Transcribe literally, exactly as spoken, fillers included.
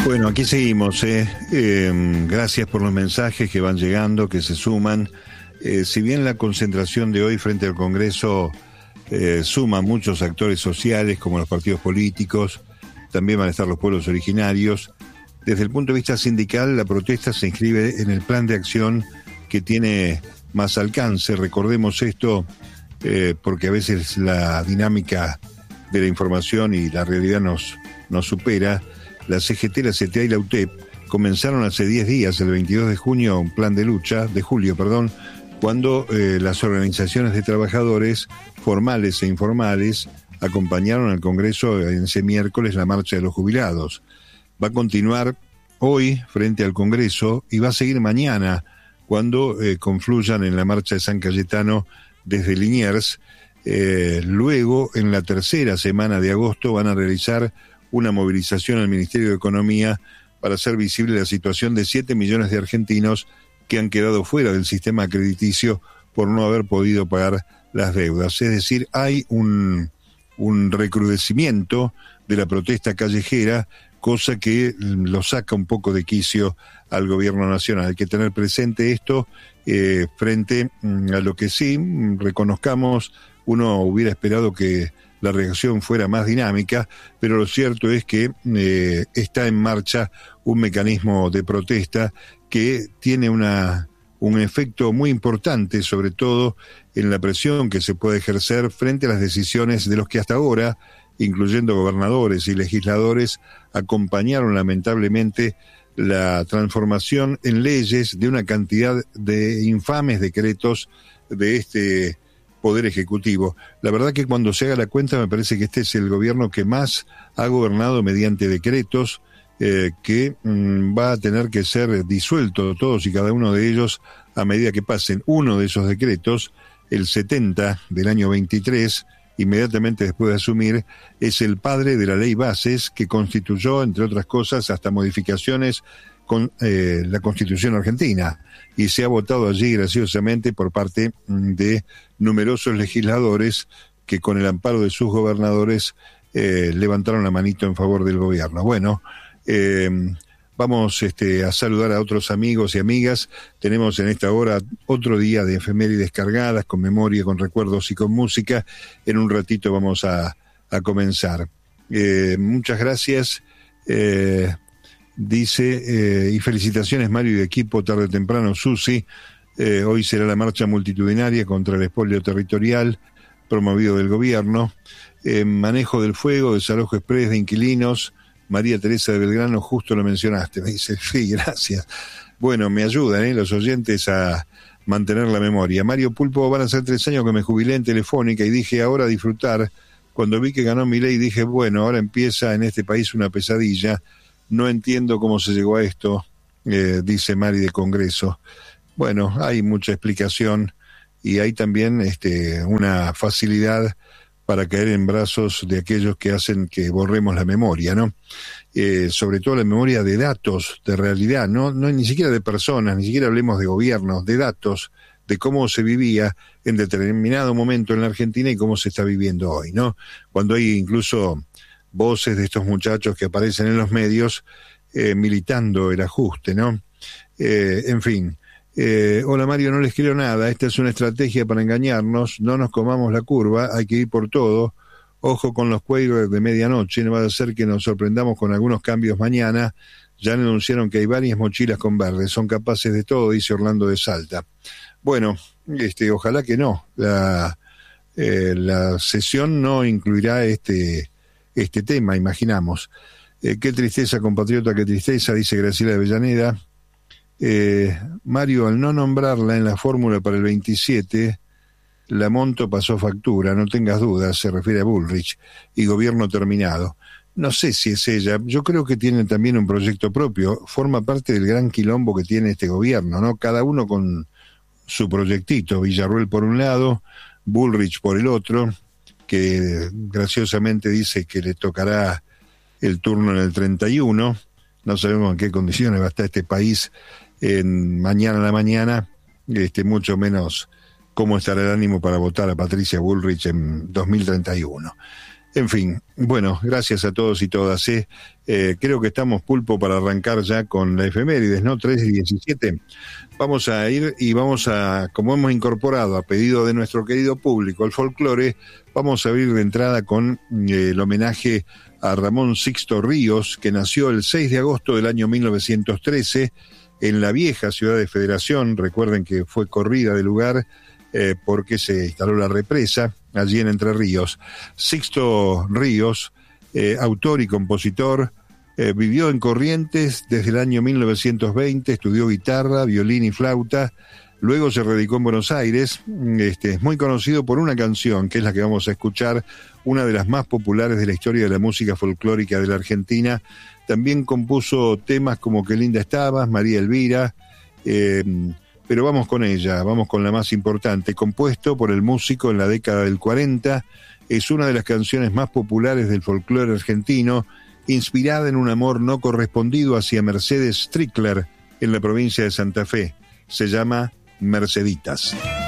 Bueno, aquí seguimos. Eh. Eh, gracias por los mensajes que van llegando, que se suman. Eh, si bien la concentración de hoy frente al Congreso eh, suma muchos actores sociales, como los partidos políticos, también van a estar los pueblos originarios. Desde el punto de vista sindical, la protesta se inscribe en el plan de acción que tiene más alcance. Recordemos esto eh, porque a veces la dinámica de la información y la realidad nos, nos supera. La C G T, la C T A y la U T E P comenzaron hace diez días, el veintidós de junio, un plan de lucha, de julio, perdón, cuando eh, las organizaciones de trabajadores, formales e informales, acompañaron al Congreso en ese miércoles la marcha de los jubilados. Va a continuar hoy frente al Congreso y va a seguir mañana cuando eh, confluyan en la marcha de San Cayetano desde Liniers. Eh, luego, en la tercera semana de agosto, van a realizar una movilización al Ministerio de Economía para hacer visible la situación de siete millones de argentinos que han quedado fuera del sistema crediticio por no haber podido pagar las deudas. Es decir, hay un, un recrudecimiento de la protesta callejera, cosa que lo saca un poco de quicio al gobierno nacional. Hay que tener presente esto eh, frente a lo que sí, reconozcamos, uno hubiera esperado que la reacción fuera más dinámica, pero lo cierto es que eh, está en marcha un mecanismo de protesta que tiene una, un efecto muy importante, sobre todo en la presión que se puede ejercer frente a las decisiones de los que hasta ahora, incluyendo gobernadores y legisladores, acompañaron lamentablemente la transformación en leyes de una cantidad de infames decretos de este Poder Ejecutivo. La verdad que cuando se haga la cuenta me parece que este es el gobierno que más ha gobernado mediante decretos eh, que mm, va a tener que ser disuelto todos y cada uno de ellos a medida que pasen. Uno de esos decretos, el setenta del año veintitrés, inmediatamente después de asumir, es el padre de la ley Bases, que constituyó, entre otras cosas, hasta modificaciones con eh, la Constitución argentina, y se ha votado allí graciosamente por parte de numerosos legisladores que con el amparo de sus gobernadores eh, levantaron la manito en favor del gobierno. Bueno, eh, vamos este, a saludar a otros amigos y amigas. Tenemos en esta hora otro día de efemérides cargadas, con memoria, con recuerdos y con música. En un ratito vamos a, a comenzar. Eh, muchas gracias. Eh, Dice, eh, y felicitaciones Mario y de equipo, tarde o temprano, Susi. Eh, hoy será la marcha multitudinaria contra el expolio territorial promovido del gobierno. Eh, manejo del fuego, desalojo exprés de inquilinos. María Teresa de Belgrano, justo lo mencionaste. Me dice, sí, gracias. Bueno, me ayudan ¿eh? los oyentes a mantener la memoria. Mario Pulpo, van a ser tres años que me jubilé en Telefónica y dije, ahora disfrutar. Cuando vi que ganó Milei dije, bueno, ahora empieza en este país una pesadilla. No entiendo cómo se llegó a esto, eh, dice Mari de Congreso. Bueno, hay mucha explicación y hay también este, una facilidad para caer en brazos de aquellos que hacen que borremos la memoria, ¿no? Eh, sobre todo la memoria de datos, de realidad, no, no ni siquiera de personas, ni siquiera hablemos de gobiernos, de datos, de cómo se vivía en determinado momento en la Argentina y cómo se está viviendo hoy, ¿no? Cuando hay incluso voces de estos muchachos que aparecen en los medios eh, militando el ajuste, ¿no? Eh, en fin. Eh, hola Mario, no les quiero nada, esta es una estrategia para engañarnos, no nos comamos la curva, hay que ir por todo, ojo con los cuellos de medianoche, no va a ser que nos sorprendamos con algunos cambios mañana, ya anunciaron que hay varias mochilas con verde, son capaces de todo, dice Orlando de Salta. Bueno, este, ojalá que no, la, eh, la sesión no incluirá este... este tema, imaginamos. Eh, qué tristeza, compatriota, qué tristeza, dice Graciela de Avellaneda. Eh, Mario, al no nombrarla en la fórmula para el veintisiete, la Monto pasó factura, no tengas dudas, se refiere a Bullrich, y gobierno terminado. No sé si es ella, yo creo que tiene también un proyecto propio, forma parte del gran quilombo que tiene este gobierno, ¿no? Cada uno con su proyectito, Villarruel por un lado, Bullrich por el otro, que graciosamente dice que le tocará el turno en el treinta y uno, no sabemos en qué condiciones va a estar este país en mañana a la mañana, este, mucho menos cómo estará el ánimo para votar a Patricia Bullrich en dos mil treinta y uno. En fin, bueno, gracias a todos y todas. ¿eh? Eh, creo que estamos, Pulpo, para arrancar ya con la efemérides, ¿no? tres y diecisiete. Vamos a ir y vamos a, como hemos incorporado a pedido de nuestro querido público, el folclore, vamos a abrir de entrada con eh, el homenaje a Ramón Sixto Ríos, que nació el seis de agosto del año mil novecientos trece en la vieja ciudad de Federación. Recuerden que fue corrida del lugar eh, porque se instaló la represa allí en Entre Ríos. Sixto Ríos, eh, autor y compositor, eh, vivió en Corrientes desde el año mil novecientos veinte, estudió guitarra, violín y flauta, luego se radicó en Buenos Aires. Este, es muy conocido por una canción, que es la que vamos a escuchar, una de las más populares de la historia de la música folclórica de la Argentina. También compuso temas como Qué linda estabas, María Elvira, eh, pero vamos con ella, vamos con la más importante, compuesto por el músico en la década del cuarenta, es una de las canciones más populares del folclore argentino, inspirada en un amor no correspondido hacia Mercedes Strickler en la provincia de Santa Fe. Se llama Merceditas.